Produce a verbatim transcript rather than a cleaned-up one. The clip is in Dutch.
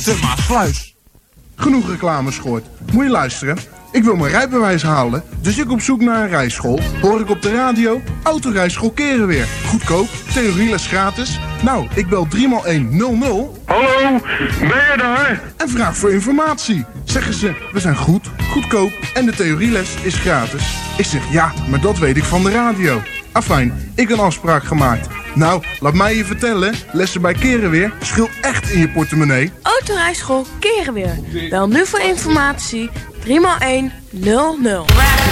de Maasluis. Genoeg reclames gehoord. Moet je luisteren? Ik wil mijn rijbewijs halen, dus ik op zoek naar een rijschool. Hoor ik op de radio, autorijschool Kerenweer. Goedkoop, theorieles gratis. Nou, ik bel drie maal één nul nul. Hallo, ben je daar? En vraag voor informatie. Zeggen ze, we zijn goed, goedkoop en de theorieles is gratis. Ik zeg, ja, maar dat weet ik van de radio. Afijn, ik een afspraak gemaakt. Nou, laat mij je vertellen, lessen bij Kerenweer scheelt echt in je portemonnee. Autorijschool Kerenweer. Bel nu voor informatie drie maal één nul nul.